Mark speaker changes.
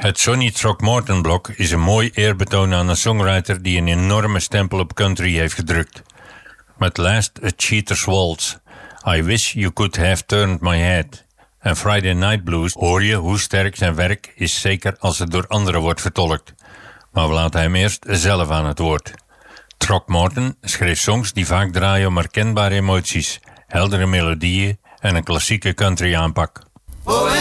Speaker 1: Het Sonny Throckmorton blok is een mooi eerbetoon aan een songwriter die een enorme stempel op country heeft gedrukt. Met Last A Cheater's Waltz, I Wish You Could Have Turned My Head en Friday Night Blues hoor je hoe sterk zijn werk is, zeker als het door anderen wordt vertolkt. Maar we laten hem eerst zelf aan het woord. Throckmorton schreef songs die vaak draaien om herkenbare emoties, heldere melodieën en een klassieke country aanpak.
Speaker 2: Forever